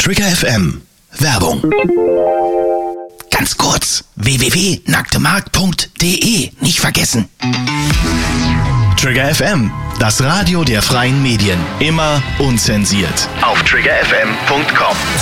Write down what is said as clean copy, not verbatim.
Trigger FM. Werbung. Ganz kurz, www.nacktemarkt.de. Nicht vergessen. Trigger FM, das Radio der freien Medien. Immer unzensiert. Auf triggerfm.com.